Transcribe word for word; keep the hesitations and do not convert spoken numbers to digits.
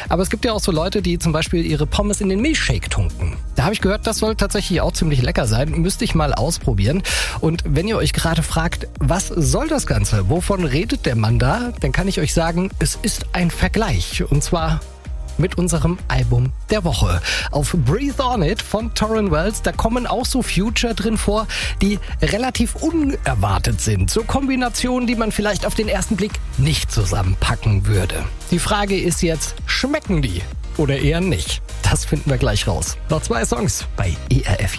Aber es gibt ja auch so Leute, die zum Beispiel ihre Pommes in den Milchshake tunken. Da habe ich gehört, das soll tatsächlich auch ziemlich lecker sein. Müsste ich mal ausprobieren. Und wenn ihr euch gerade fragt, was soll das Ganze? Wovon redet der Mann da? Dann kann ich euch sagen, es ist ein Vergleich. Und zwar mit unserem Album der Woche. Auf Breathe On It von Tauren Wells, da kommen auch so Future drin vor, die relativ unerwartet sind. So Kombinationen, die man vielleicht auf den ersten Blick nicht zusammenpacken würde. Die Frage ist jetzt, schmecken die oder eher nicht? Das finden wir gleich raus. Noch zwei Songs bei E R F.